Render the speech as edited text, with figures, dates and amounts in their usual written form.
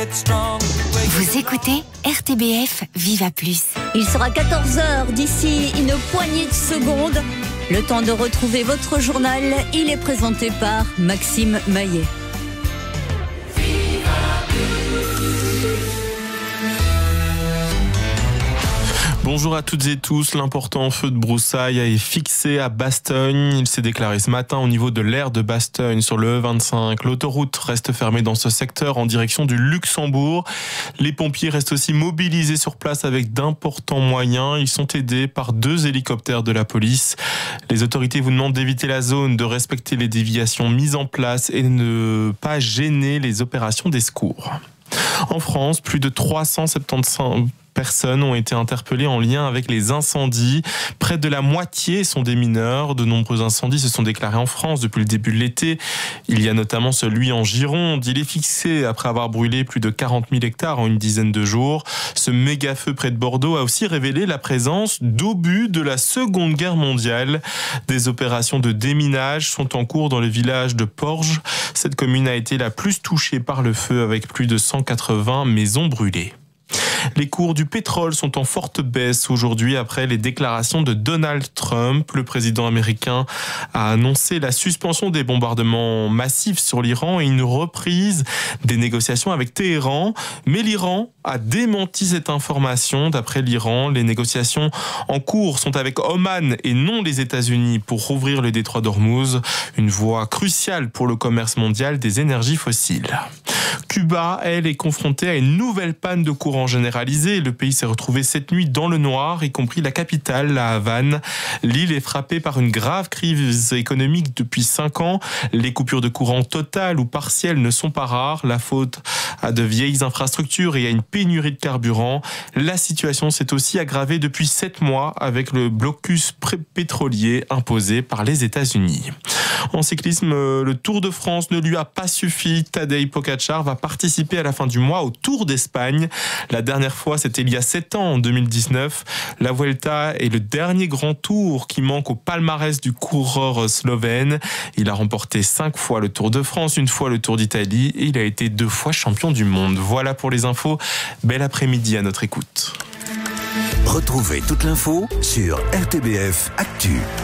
Vous écoutez RTBF Viva Plus. Il sera 14h d'ici une poignée de secondes. Le temps de retrouver votre journal. Il est présenté par Maxime Maillet. Bonjour à toutes et tous. L'important feu de broussailles est fixé à Bastogne. Il s'est déclaré ce matin au niveau de l'aire de Bastogne sur le E25. L'autoroute reste fermée dans ce secteur en direction du Luxembourg. Les pompiers restent aussi mobilisés sur place avec d'importants moyens. Ils sont aidés par 2 hélicoptères de la police. Les autorités vous demandent d'éviter la zone, de respecter les déviations mises en place et de ne pas gêner les opérations des secours. En France, plus de 375 personnes ont été interpellées en lien avec les incendies. Près de la moitié sont des mineurs. De nombreux incendies se sont déclarés en France depuis le début de l'été. Il y a notamment celui en Gironde. Il est fixé après avoir brûlé plus de 40 000 hectares en une dizaine de jours. Ce méga-feu près de Bordeaux a aussi révélé la présence d'obus de la Seconde Guerre mondiale. Des opérations de déminage sont en cours dans le village de Porges. Cette commune a été la plus touchée par le feu avec plus de 180 maisons brûlées. Les cours du pétrole sont en forte baisse aujourd'hui après les déclarations de Donald Trump. Le président américain a annoncé la suspension des bombardements massifs sur l'Iran et une reprise des négociations avec Téhéran. Mais l'Iran a démenti cette information. D'après l'Iran, les négociations en cours sont avec Oman et non les États-Unis pour rouvrir le détroit d'Ormuz, une voie cruciale pour le commerce mondial des énergies fossiles. Cuba, elle, est confrontée à une nouvelle panne de courant généralisée. Le pays s'est retrouvé cette nuit dans le noir, y compris la capitale, la Havane. L'île est frappée par une grave crise économique depuis 5 ans. Les coupures de courant totales ou partielles ne sont pas rares. La faute à de vieilles infrastructures et à une pénurie de carburant. La situation s'est aussi aggravée depuis 7 mois avec le blocus pétrolier imposé par les États-Unis. En cyclisme, le Tour de France ne lui a pas suffi. Tadej Pogačar va participer à la fin du mois au Tour d'Espagne. La dernière fois, c'était il y a 7 ans, en 2019. La Vuelta est le dernier grand tour qui manque au palmarès du coureur slovène. Il a remporté 5 fois le Tour de France, 1 fois le Tour d'Italie et il a été 2 fois champion du monde. Voilà pour les infos. Bel après-midi à notre écoute. Retrouvez toute l'info sur RTBF Actu.